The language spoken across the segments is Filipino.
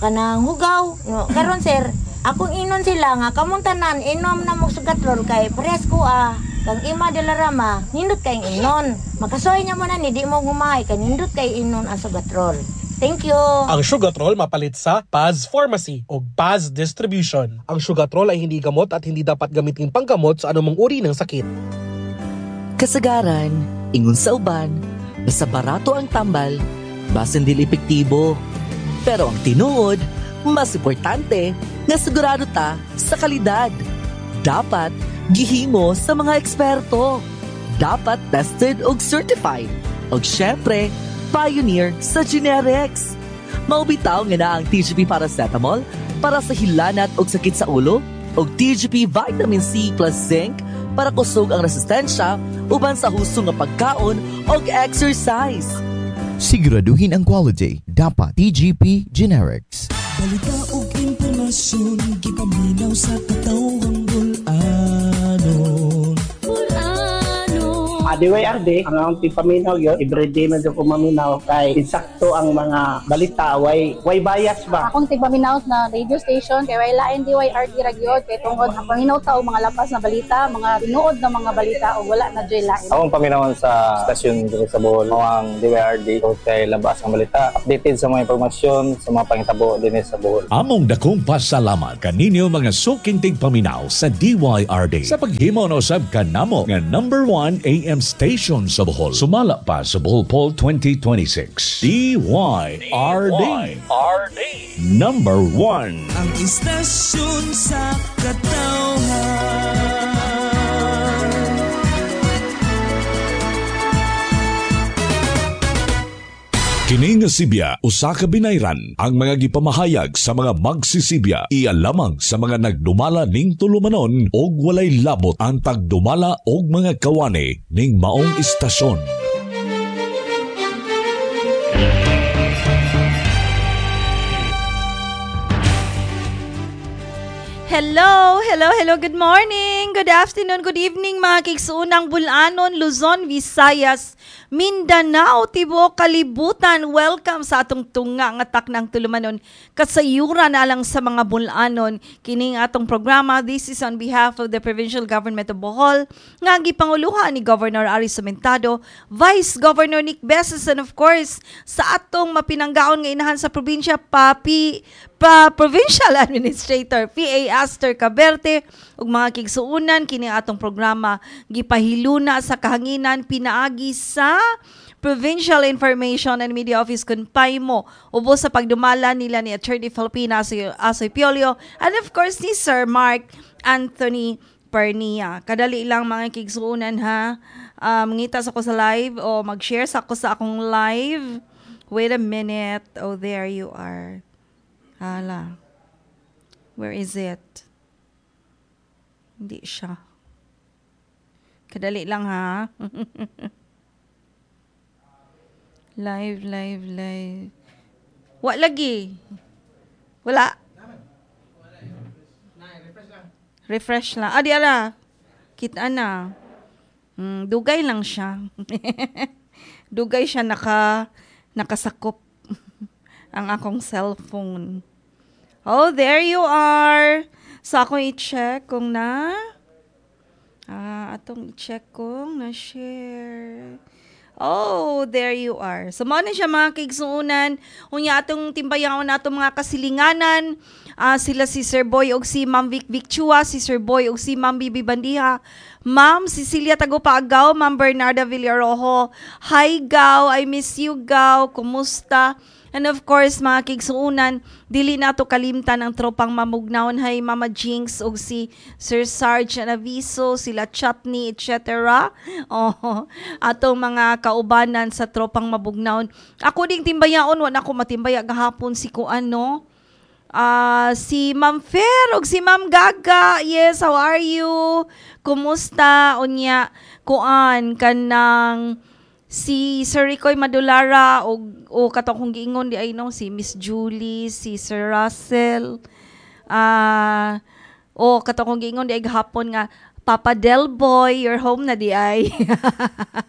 kanang hugaw. No, karon sir, akong inon sila nga kamong tanan inom na mo sugatrol kay pares ko kang ima de la rama nindot kay inon. Makasoy nya mo na ni di mo gumay kay nindot kay inon ang sugatrol. Thank you. Ang Sugatrol mapalit sa Paz Pharmacy o Paz Distribution. Ang Sugatrol ay hindi gamot at hindi dapat gamitin panggamot sa anumang uri ng sakit. Kasagaran, ingon sa uban, basta barato ang tambal, basin dili epektibo. Pero ang tinuod, mas importante, nga sigurado ta sa kalidad. Dapat gihimo sa mga eksperto. Dapat tested o certified. O syempre, pioneer sa generics. Maubitaw nga na ang TGP Paracetamol para sa hilanat o sakit sa ulo o TGP Vitamin C plus Zinc para kusog ang resistensya uban sa husto nga pagkaon o exercise. Siguraduhin ang quality. Dapat TGP Generics. Balita o impormasyon, gipaminaw sa katawang bulanon. DYRD, ang paminaw yun, everyday medyo kumaminaw kay insakto ang mga balita, way bias ba? Akong tigpaminaw na radio station, kay way lain DYRD ragyod, kay tungod ang paminaw ta o mga lapas na balita, mga tinuod na mga balita o wala na joy lain. Akong paminawon sa stasyon dito sa Bohol, ang DYRD, o kay labas ang balita, updated sa mga impormasyon, sa mga pangitabo din sa Bohol. Among dakong pasalamat kaninyo mga suking tigpaminaw sa DYRD sa paghimo na usab kanamo nga number 1 AM station sa Bohol. Sumala pa sa Bohol Poll 2026. DYRD. Number 1. Ang istasyon sa katawhan. Kini nga Sibya, usa ka binayran ang mga gipamahayag sa mga magsisibya. Iya lamang sa mga nagdumala ning tulumanon og walay labot ang pagdumala og mga kawani ning maong istasyon. Hello, good morning, good afternoon, good evening mga kigsuunang Bulanon, Luzon, Visayas, Mindanao, Tibok, Kalibutan. Welcome sa atong tunga nga taknang tulumanon. Kasayura na lang sa mga Bulanon. Kining atong programa, this is on behalf of the Provincial Government of Bohol, nga gipanguluhan ni Governor Ari Sementado, Vice Governor Nick Beses, and of course, sa atong mapinanggaon nga inahan sa probinsya, Provincial Administrator PA Aster Caberte ug mga kigsuunan kini atong programa gipahiluna sa kahanginan pinaagi sa Provincial Information and Media Office kun paymo ubos sa pagdumala nila ni Attorney Filipina Asoy Piolio and of course ni Sir Mark Anthony Pernia. Kadali lang mga kigsuunan ha. Mangita sa ko sa live o mag-share sa ko sa akong live. Wait a minute. Oh, there you are. Hala. Where is it? Hindi siya. Kadali lang ha. Live. Wa lagi. Wala. Refresh lang. Di ala. Kita na. Dugay lang siya. Dugay siya nakasakop ang akong cellphone. Oh, there you are. So, akong i-check kung atong i-check kung na-share. Oh, there you are. So, muna siya mga kigsuunan. Unya atong timbayaon na atong mga kasilinganan. Sila si Sir Boy og si Ma'am Vic Chua, si Sir Boy og si Ma'am Bibi Bandiha, Ma'am Cecilia Tagupaagaw, Ma'am Bernarda Villarojo. Hi, Gaw. I miss you, Gaw. Kumusta? And of course, mga kigsuunan, dili na to kalimtan ang tropang mamugnawon. Hay Mama Jinx o si Sir Sarge Naviso, sila Chutney, etc. Atong mga kaubanan sa tropang mabugnawon. Ako ding timbayaon, wala ko matimbaya gahapon si Kuan, no? Si Ma'am Fer o si Ma'am Gaga. Yes, how are you? Kumusta? Unya, Kuan, kanang si Sir Ricoy Madulara o katong kong giingon di ay no si Miss Julie, si Sir Russell, o katong kong giingon di ay gahapon nga Papa Del Boy, you're home na di ay.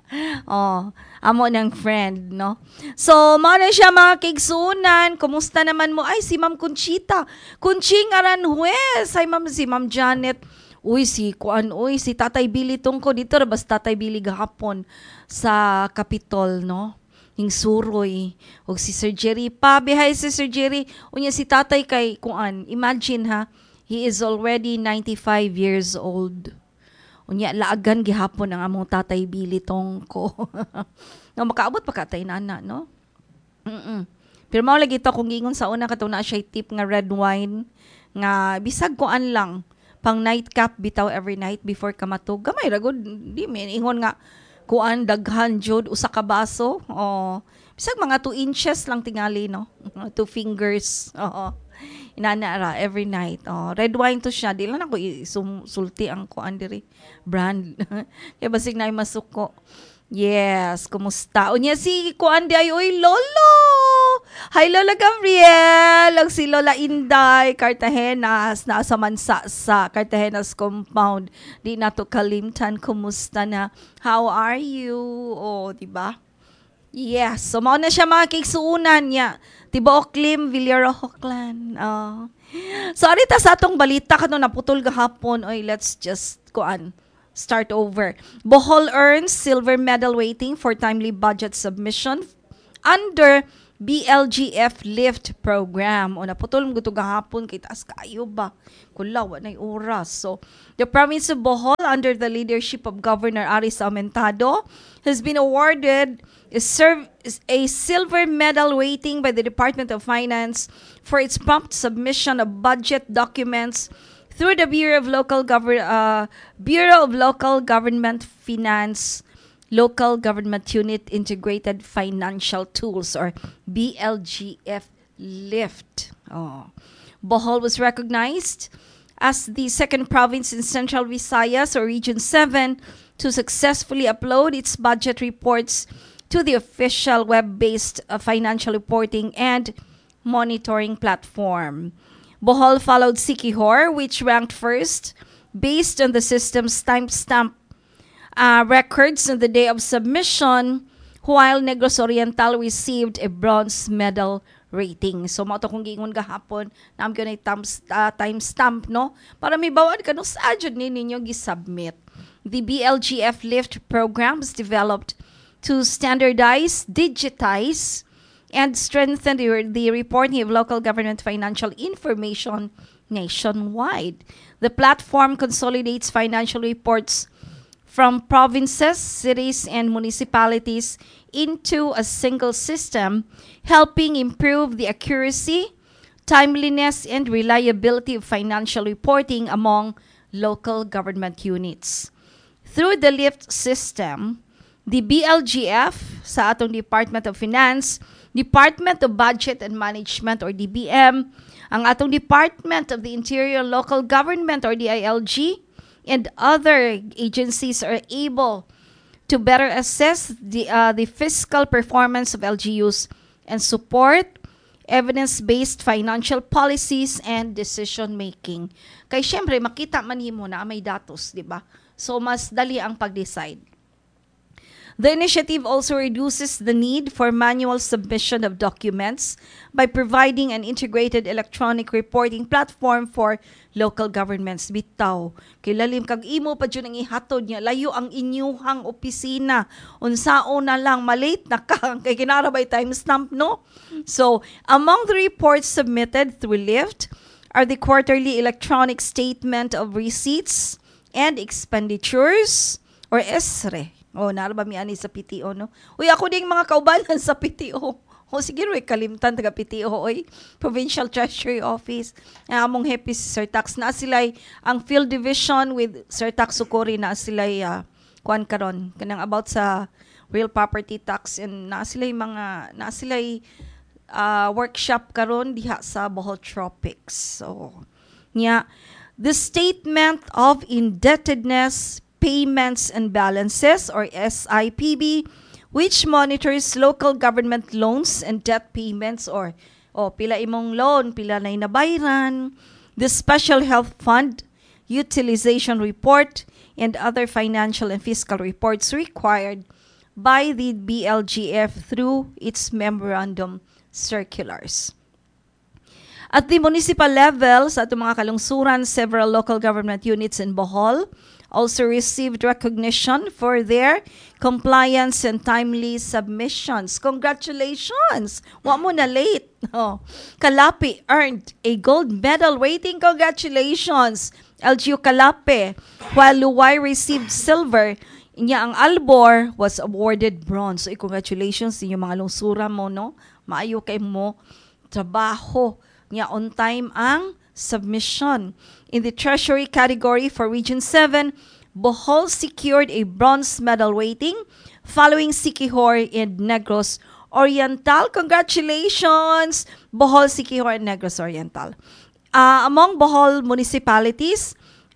Oh, amo ng friend, no? So, mao na siya mga kigsunan. Kumusta naman mo? Ay, si Ma'am Conchita. Conching Aranjuez. Ay, si Ma'am Janet. Uy, si Tatay Billy tungko dito. Basta Tatay Billy gahapon sa Capitol, no? Ning suroy. O si Sir Jerry pa. Bihay si Sir Jerry. Unya si Tatay kay imagine ha, he is already 95 years old. Unya, laagan gihapon ang among Tatay Billy tongko. No, makaabot pa katay nana, no? Pero mao lagi to kung gingon sa una katong na siya tip nga red wine nga bisag kuan lang pang nightcap bitaw every night before ka matug. Gamay ra gud di men ingon nga kuan daghan jud usa ka baso. Oh, bisag mga 2 inches lang tingali, no? 2 fingers. Oo. Inana every night. Oh, red wine to siya. Di lang ako sulti ang kuan diri brand. Kaya basig na masuko. Yes, kumusta? Unya si kuan di ay oy lolo. Hi Lola Gabriel, ang si Lola Inday Cartagenas na sa Mansa sa Cartagenas compound. Di na to kalimtan, kumusta na? How are you? Oh, di ba? Yes, so mao na siya mga kigsuunan niya. Tibaok Lim, Villaro, Hoklan. So, arita sa atong balita kato naputol gahapon. Oy, let's just start over. Bohol earns silver medal waiting for timely budget submission under BLGF Lift program. O naputol mo ito gahapon kay taas kayo ba? Kulaw na oras. So, the province of Bohol under the leadership of Governor Aris Aumentado has been awarded a silver medal waiting by the Department of Finance for its prompt submission of budget documents through the Bureau of Local Government Finance Local Government Unit Integrated Financial Tools, or BLGF Lift. Bohol was recognized as the second province in Central Visayas, or Region 7, to successfully upload its budget reports to the official web-based financial reporting and monitoring platform. Bohol followed Siquijor, which ranked first based on the system's timestamp records on the day of submission, while Negros Oriental received a bronze medal rating. So, mao to kung gingon gahapon, naam gyud ay timestamp, no? Para may bawaan ka no sa jud ninyo gi-submit. The BLGF Lift program was developed to standardize, digitize, and strengthen the reporting of local government financial information nationwide. The platform consolidates financial reports from provinces, cities, and municipalities into a single system, helping improve the accuracy, timeliness, and reliability of financial reporting among local government units. Through the LIFT system, the BLGF sa atong Department of Finance, Department of Budget and Management, or DBM, ang atong Department of the Interior Local Government, or DILG, and other agencies are able to better assess the fiscal performance of LGUs and support evidence-based financial policies and decision-making. Kay syempre, makita man mo na may datos, di ba? So, mas dali ang pag-decide. The initiative also reduces the need for manual submission of documents by providing an integrated electronic reporting platform for local governments. Bitaw, kay lalim kag imo pa dyan ang ihatod niya, layo ang inyuhang opisina. Unsao na lang, malate na ka, kay kinarabay timestamp, no? So, among the reports submitted through LIFT are the quarterly electronic statement of receipts and expenditures, or ESRE. Naraba mi ani sa PTO, no? Uy, ako ding mga kaubanan sa PTO. Sige, kalimtan taga PTO, oy. Provincial Treasury Office. Among happy si Sir Tax na sila'y ang field division with Sir Tax Sukori na sila'y kuan karon kanang about sa real property tax, and na sila'y workshop karon diha sa Bohol Tropics. So, the statement of indebtedness, payments and balances, or SIPB, which monitors local government loans and debt payments, or pila imong loan, pila na inabayran, the special health fund utilization report, and other financial and fiscal reports required by the BLGF through its memorandum circulars. At the municipal level, sa atong mga kalungsuran, several local government units in Bohol also received recognition for their compliance and timely submissions. Congratulations! Wa mo na late. Oh. Kalapi earned a gold medal rating. Congratulations, LGU Kalapi. While Luway received silver, ang Albor was awarded bronze. So, congratulations sa inyong mga lungsura mo, no? Maayo kay mo trabaho. On time ang submission. In the treasury category for Region 7, Bohol secured a bronze medal rating following Siquijor and Negros Oriental. Congratulations, Bohol, Siquijor, and Negros Oriental. Among Bohol municipalities,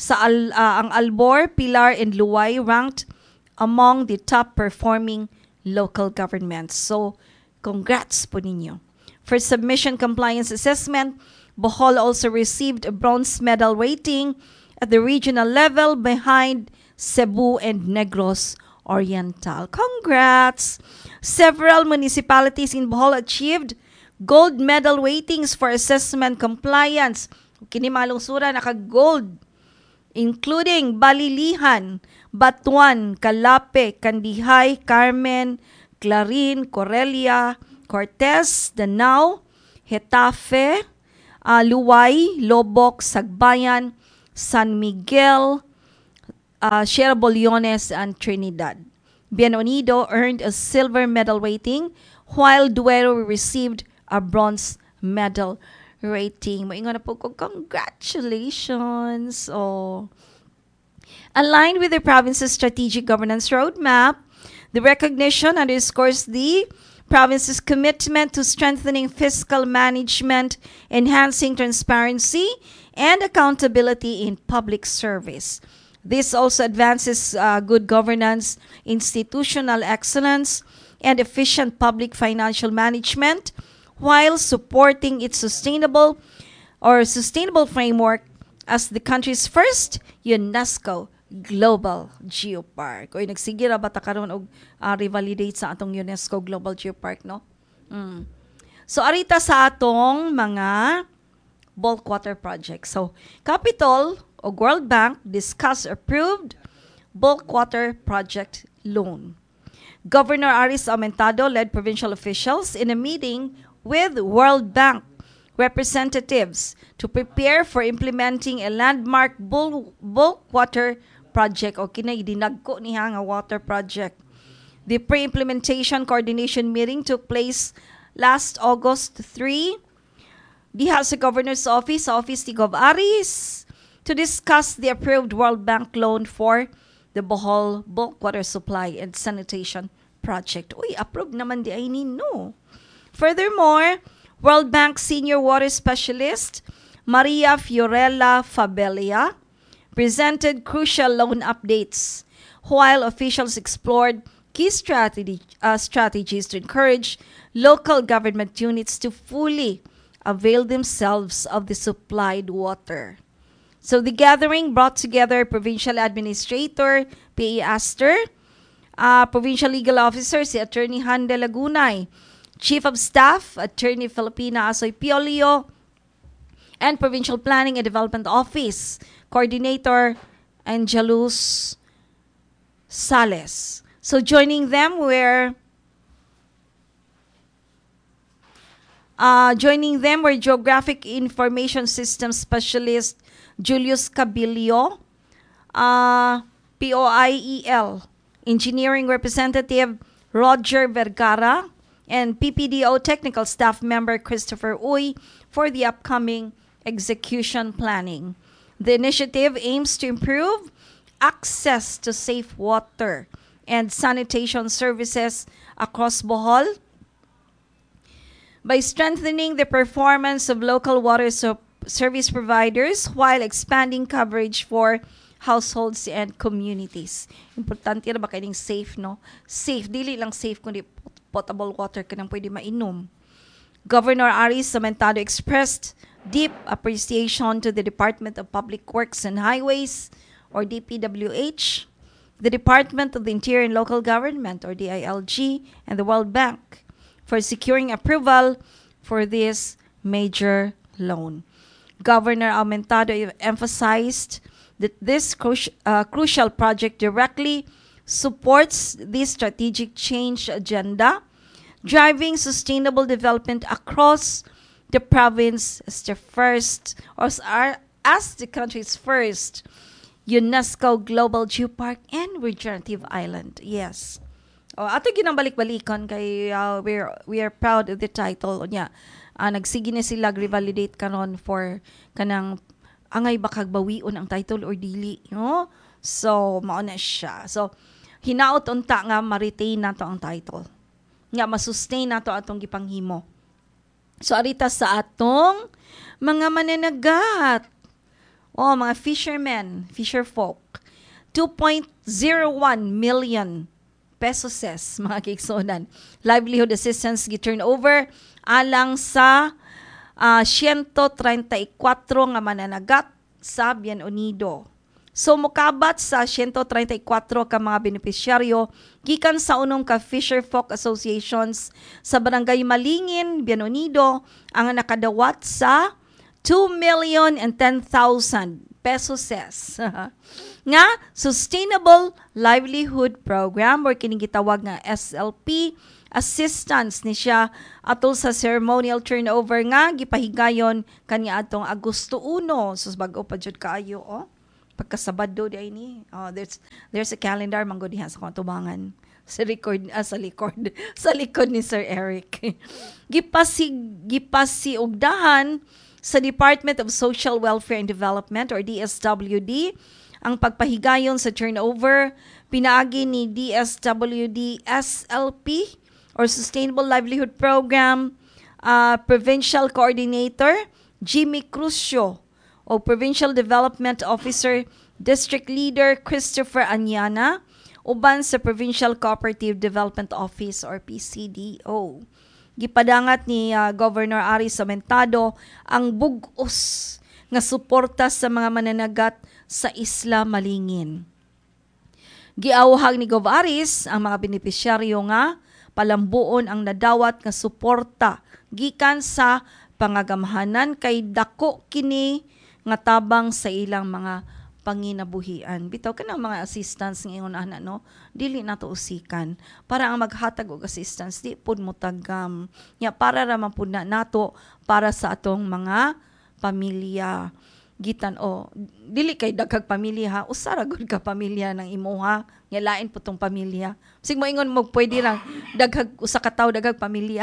ang Albor, Pilar, and Luway ranked among the top performing local governments. So, congrats po ninyo. For submission compliance assessment, Bohol also received a bronze medal rating at the regional level behind Cebu and Negros Oriental. Congrats! Several municipalities in Bohol achieved gold medal ratings for assessment compliance. Kini mga lungsura naka-gold, including Balilihan, Batuan, Calape, Candihay, Carmen, Clarin, Corelia, Cortez, Danao, Hetafe, Luway, Lobok, Sagbayan, San Miguel, Sierra Boliones, and Trinidad. Bienvenido earned a silver medal rating, while Duero received a bronze medal rating. Moingon na po ko, congratulations! Oh. Aligned with the province's strategic governance roadmap, the recognition underscores the province's commitment to strengthening fiscal management, enhancing transparency, and accountability in public service. This also advances good governance, institutional excellence, and efficient public financial management, while supporting its sustainable framework as the country's first UNESCO Global Geopark. O nagsigira ba ta karon og revalidate sa atong UNESCO Global Geopark, no? So arita sa atong mga bulk water projects. So Capitol o World Bank discuss approved bulk water project loan. Governor Aris Aumentado led provincial officials in a meeting with World Bank representatives to prepare for implementing a landmark bulk water project o kinay dinagko niya nga water project. The pre-implementation coordination meeting took place last August 3 diha sa Governor's Office, sa Office ni Gov. Aris, to discuss the approved World Bank loan for the Bohol bulk water supply and sanitation project. Uy, approved naman di ay no. Furthermore, World Bank Senior Water Specialist Maria Fiorella Fabelia presented crucial loan updates, while officials explored key strategies to encourage local government units to fully avail themselves of the supplied water. So the gathering brought together Provincial Administrator P.A. Aster, Provincial Legal Officer si Attorney Hande Lagunay, Chief of Staff Attorney Filipina Asoy Piolio, and Provincial Planning and Development Office Coordinator Angelus Sales. So joining them were Geographic Information Systems Specialist Julius Cabilio, POIEL Engineering Representative Roger Vergara, and PPDO Technical Staff Member Christopher Uy for the upcoming execution planning. The initiative aims to improve access to safe water and sanitation services across Bohol by strengthening the performance of local water service providers while expanding coverage for households and communities. Importante na ba kayong safe, no? Safe, dili lang safe kundi potable water ka nang pwede mainom. Governor Aris Aumentado expressed deep appreciation to the Department of Public Works and Highways, or DPWH, the Department of the Interior and Local Government, or DILG, and the World Bank for securing approval for this major loan. Governor Aumentado emphasized that this crucial project directly supports the strategic change agenda, driving sustainable development across the province as the first, or as the country's first UNESCO Global Geopark and Regenerative Island. Yes. Ato ginang balik-balikon kay we are proud of the title niya. Nagsige na sila revalidate karon for kanang angay bakag bawion ang title or dili, no? So mao na siya. So hinaot unta nga ma-retain nato ang title. Nga ma-sustain nato atong gipanghimo. So arita sa atong mga mananagat. Mga fishermen, fisher folk. 2.01 million pesos, mga kiksonan. Livelihood assistance gi-turn over alang sa 134 nga mananagat sa Bienvenido. So mukabat sa 134 ka mga benepisyaryo gikan sa unom ka Fisher Folk Associations sa Barangay Malingin, Bienvenido ang nakadawat sa 2,010,000 pesos nga Sustainable Livelihood Program or kining gitawag nga SLP assistance ni siya atol sa ceremonial turnover nga gipahigayon kaniya atong Agosto 1. So bag-o pa jud kaayo pagkasabado di ni. There's a calendar manggod diha sa tubangan. Sa likod ni Sir Eric. Gipasiugdahan sa Department of Social Welfare and Development or DSWD ang pagpahigayon sa turnover pinaagi ni DSWD SLP or Sustainable Livelihood Program Provincial Coordinator Jimmy Crucio o Provincial Development Officer District Leader Christopher Anyana uban sa Provincial Cooperative Development Office or PCDO. Gipadangat ni Governor Aris Aumentado ang bug-os nga suporta sa mga mananagat sa Isla Malingin. Giawhag ni Gov. Aris ang mga benepisyaryo nga palambuon ang nadawat nga suporta gikan sa pangagamahanan kay dako kini nga tabang sa ilang mga panginabuhian. Bitaw ka ng mga assistance ng ingon no? Dili nato usikan. Para ang maghatag og assistance, di pud mo tagam. Para raman pud na nato para sa atong mga pamilya. Gitan dili kay daghag pamilya ha. Usara gud ka pamilya ng imuha. Nya lain po tong pamilya. Sig mo ingon mo pwede lang daghag usa ka tawo daghag pamilya.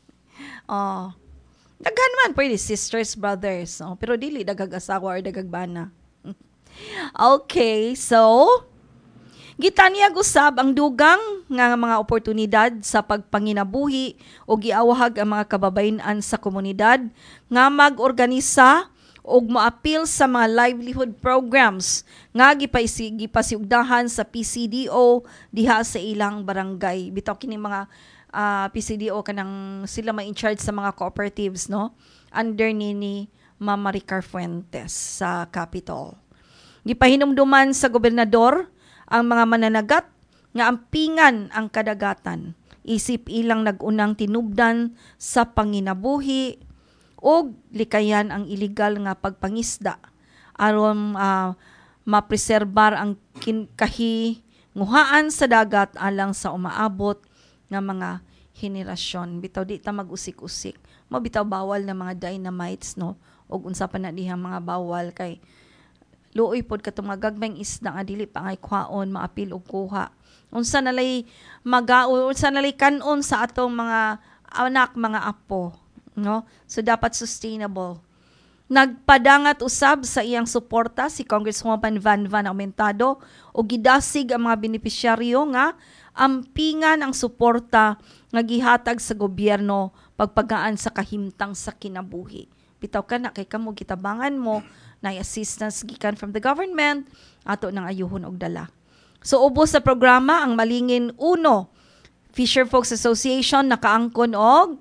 Daghan man pwede sisters, brothers. Pero dili daghag asawa or daghag bana. Okay, so gitanyag usab ang dugang nga mga oportunidad sa pagpanginabuhi o giawhag ang mga kababayen-an sa komunidad nga mag-organisa og moapil sa mga livelihood programs nga gipasiugdahan sa PCDO diha sa ilang barangay. Bitaw kini mga PCDO kanang sila may in charge sa mga cooperatives, no? Under ni Mama Ricar Fuentes sa Capitol. Gipahinumduman sa gobernador ang mga mananagat nga ampingan ang kadagatan. Isip ilang nagunang tinubdan sa panginabuhi o likayan ang illegal nga pagpangisda aron mapreserbar ang kahinguhaan sa dagat alang sa umaabot nga mga henerasyon. Bitaw di ta mag-usik-usik. Mabitaw bawal na mga dynamites, no? Og unsa pa na dihang mga bawal kay luoy pod katong mga gagmayng isda nga dili pa ngay kwaon maapil og kuha. Unsa nalay unsa nalay kanon sa atong mga anak, mga apo, no? So dapat sustainable. Nagpadangat usab sa iyang suporta si Congresswoman Van Aumentado o gidasig ang mga benepisyaryo nga ampingan ang suporta nga gihatag sa gobyerno pagpagaan sa kahimtang sa kinabuhi. Bitaw ka na kay kamo gitabangan mo na assistance gikan from the government ato nang ayuhon og dala. So ubos sa programa ang Malingin 1 Fisher Folks Association nakaangkon og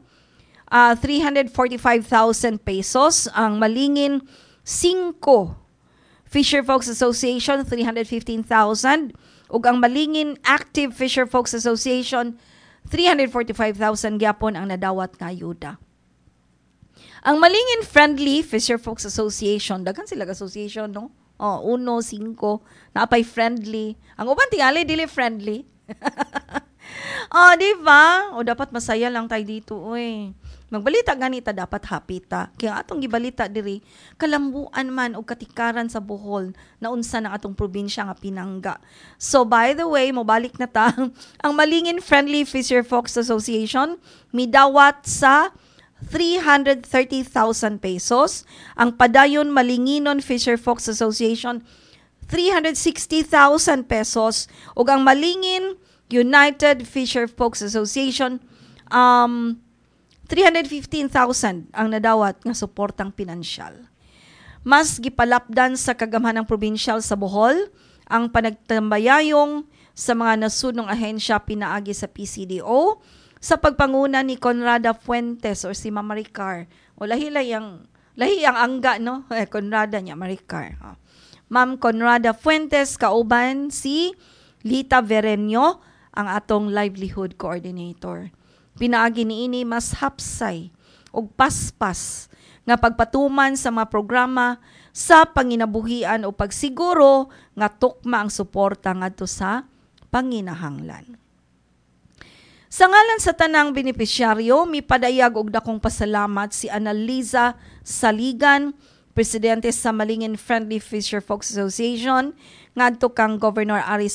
345,000 pesos, ang Malingin 5 Fisher Folks Association 315,000, ug ang Malingin Active Fisher Folks Association 345,000 gyapon ang nadawat nga ayuda. Ang Malingin Friendly Fisher Folks Association, daghan sila association, no? 1, 5, naapay friendly. Ang uban tingali dili friendly. Di ba? Dapat masaya lang tayo dito, oy. Magbalita ganita dapat happy ta. Kaya atong gibalita diri, kalambuan man o katikaran sa Bohol na unsa ng atong probinsya nga Pinangga. So by the way, mobalik na ta, ang Malingin Friendly Fisher Folks Association midawat sa 330,000 pesos. Ang Padayon Malinginon Fisher Folks Association 360,000 pesos ug ang Malingin United Fisher Folks Association 315,000 ang nadawat nga suportang pinansyal. Mas gipalapdan sa kagamhanang probinsyal sa Bohol ang panagtambayayong sa mga nasunong ahensya pinaagi sa PCDO sa pagpanguna ni Conrada Fuentes or si Ma'am Maricar. O lahi ang angga, no? Conrada niya, Maricar. Ma'am Conrada Fuentes, kauban si Lita Verenio, ang atong livelihood coordinator. Pinaagi niini mas hapsay og paspas nga pagpatuman sa mga programa sa panginabuhian o pagsiguro nga tukma ang suporta ngadto sa panginahanglan. Sa ngalan sa tanang benepisyaryo, mipadayag og dakong pasalamat si Annalisa Saligan, presidente sa Malingin Friendly Fisher Folks Association, ngadto kang Governor Aris